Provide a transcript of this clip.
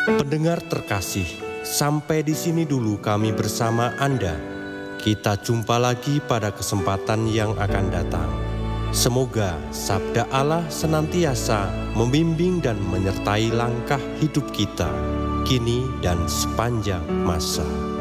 Pendengar terkasih, sampai di sini dulu kami bersama Anda. Kita jumpa lagi pada kesempatan yang akan datang. Semoga sabda Allah senantiasa membimbing dan menyertai langkah hidup kita, kini dan sepanjang masa.